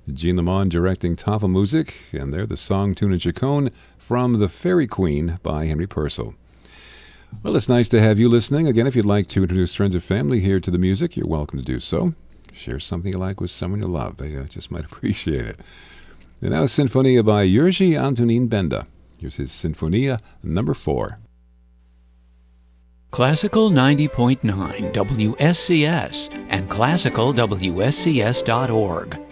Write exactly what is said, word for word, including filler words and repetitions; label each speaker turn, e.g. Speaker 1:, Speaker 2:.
Speaker 1: Gene Lamont directing Tafel Music, and they're the song Tuna Chacon from The Fairy Queen by Henry Purcell. Well, it's nice to have you listening. Again, if you'd like to introduce friends or family here to the music, you're welcome to do so. Share something you like with someone you love. They uh, just might appreciate it. And now Sinfonia by Jerzy Antonín Benda. Here's his Sinfonia number four.
Speaker 2: Classical ninety point nine W S C S and classical W S C S dot org.